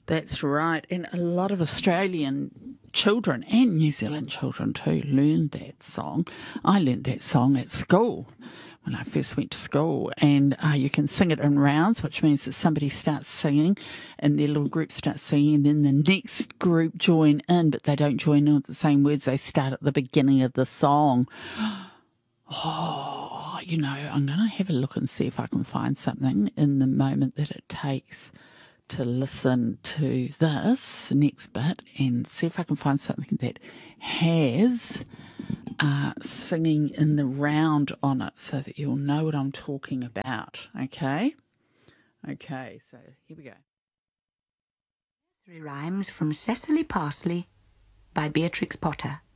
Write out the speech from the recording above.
That's right. And a lot of Australian children and New Zealand children too learn that song. I learned that song at school when I first went to school. And you can sing it in rounds, which means that somebody starts singing and their little group starts singing, and then the next group join in, but they don't join in with the same words. They start at the beginning of the song. Oh, I'm going to have a look and see if I can find something in the moment that it takes to listen to this next bit and see if I can find something that has singing in the round on it so that you'll know what I'm talking about. Okay, so here we go. Nursery Rhymes from Cecily Parsley by Beatrix Potter.